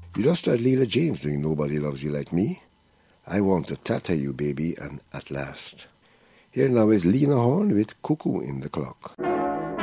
You just heard Leela James doing Nobody Loves You Like Me. I Want to Tattoo You, Baby, and At Last. Here now is Lena Horne with Cuckoo in the Clock.